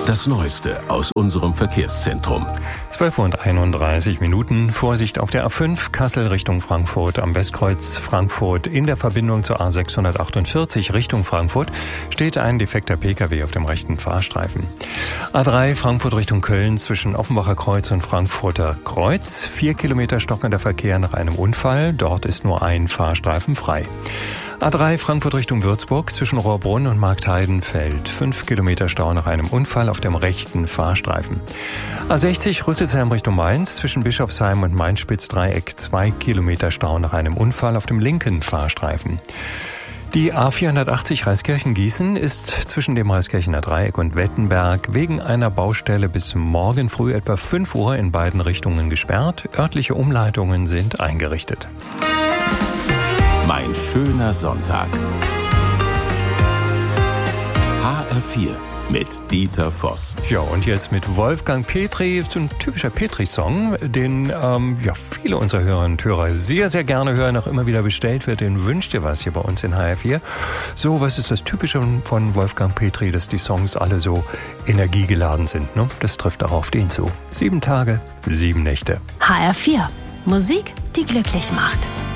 Das Neueste aus unserem Verkehrszentrum. 12:31 Vorsicht auf der A5 Kassel Richtung Frankfurt. Am Westkreuz Frankfurt in der Verbindung zur A648 Richtung Frankfurt steht ein defekter Pkw auf dem rechten Fahrstreifen. A3 Frankfurt Richtung Köln zwischen Offenbacher Kreuz und Frankfurter Kreuz. 4 Kilometer stockender Verkehr nach einem Unfall. Dort ist nur ein Fahrstreifen frei. A3 Frankfurt Richtung Würzburg zwischen Rohrbrunn und Marktheidenfeld. 5 Kilometer Stau nach einem Unfall auf dem rechten Fahrstreifen. A60 Rüsselsheim Richtung Mainz zwischen Bischofsheim und Mainz-Spitz-Dreieck. 2 Kilometer Stau nach einem Unfall auf dem linken Fahrstreifen. Die A480 Reiskirchen-Gießen ist zwischen dem Reiskirchener Dreieck und Wettenberg wegen einer Baustelle bis morgen früh etwa 5 Uhr in beiden Richtungen gesperrt. Örtliche Umleitungen sind eingerichtet. Mein schöner Sonntag. HR4 mit Dieter Voss. Ja, und jetzt mit Wolfgang Petri, so ein typischer Petri-Song, den viele unserer Hörerinnen und Hörer sehr, sehr gerne hören, auch immer wieder bestellt wird. Den wünscht ihr was hier bei uns in HR4. So, was ist das Typische von Wolfgang Petri, dass die Songs alle so energiegeladen sind, ne? Das trifft auch auf den zu. 7 Tage, 7 Nächte. HR4. Musik, die glücklich macht.